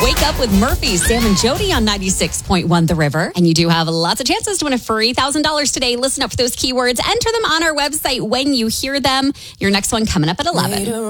Wake Up with Murphy, Sam and Jody on 96.1 The River. And you do have lots of chances to win a free $1,000 today. Listen up for those keywords. Enter them on our website when you hear them. Your next one coming up at 11.